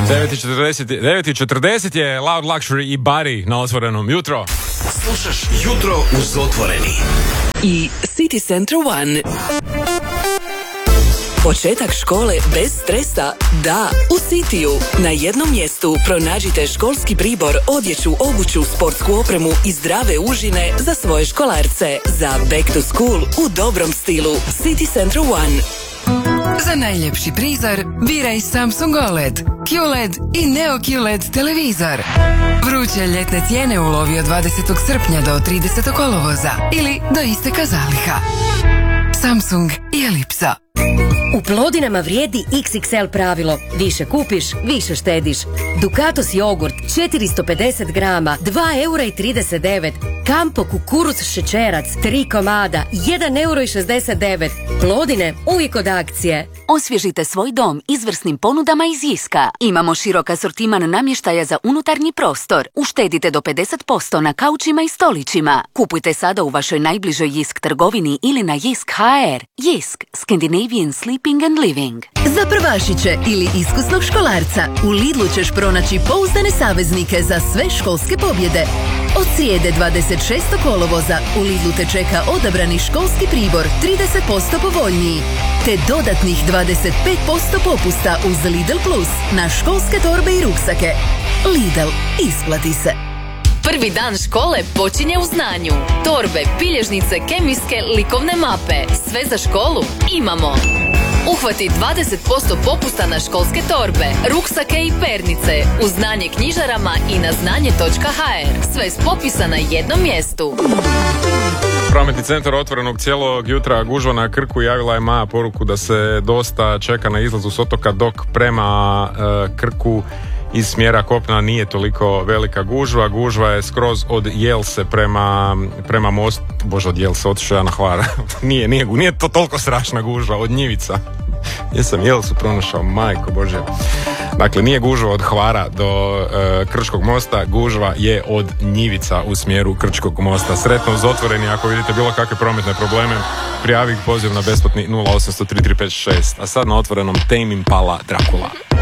9:40 je Loud Luxury i Bari na Otvorenom. Jutro. Slušaš Jutro uz Otvoreni. I City Center One. Početak škole bez stresa? Da, u Cityu. Na jednom mjestu pronađite školski pribor, odjeću, obuću, sportsku opremu i zdrave užine za svoje školarce. Za back to school u dobrom stilu. City Center One. Za najljepši prizor biraj Samsung OLED, QLED i Neo QLED televizor. Vruće ljetne cijene ulovi od 20. srpnja do 30. kolovoza ili do isteka zaliha. Samsung i Ellipsa. U Plodinama vrijedi XXL pravilo. Više kupiš, više štediš. Dukatos jogurt 450 grama, 2,39 €. Kampo kukuruz šećerac, 3 komada, 1,69 €. Plodine, uvijek od akcije. Osvježite svoj dom izvrsnim ponudama iz Jiska. Imamo širok asortiman namještaja za unutarnji prostor. Uštedite do 50% na kaučima i stolićima. Kupujte sada u vašoj najbližoj Jisk trgovini ili na Jisk HR. Jisk, Scandinavian Sleeping and Living. Za prvašiće ili iskusnog školarca u Lidlu ćeš pronaći pouzdane saveznike za sve školske pobjede. Od srijede 26. kolovoza u Lidlu te čeka odabrani školski pribor 30% povoljniji, te dodatnih 25% popusta uz Lidl Plus na školske torbe i ruksake. Lidl, isplati se. Prvi dan škole počinje u znanju. Torbe, bilježnice, kemijske, likovne mape. Sve za školu imamo. Uhvati 20% popusta na školske torbe, ruksake i pernice u Znanje knjižarama i na znanje.hr. Sve s popisa na jednom mjestu. Prometni centar Otvorenog cijelog jutra, gužva na Krku. Javila je Maja poruku da se dosta čeka na izlazu s otoka, dok prema Krku iz smjera kopna nije toliko velika gužva. Gužva je skroz od Jelse prema mostu. Bože, od Jelse, otišao ja na Hvara. Nije to toliko strašna gužva, od Njivica. Jesam Jelsu pronašao, majko Bože. Dakle, nije gužva od Hvara do Krčkog mosta, gužva je od Njivica u smjeru Krčkog mosta. Sretno uz Otvoreni, ako vidite bilo kakve prometne probleme, prijavi ih, poziv na besplatni 0800 3356. A sad na Otvorenom Tame Impala Dracula.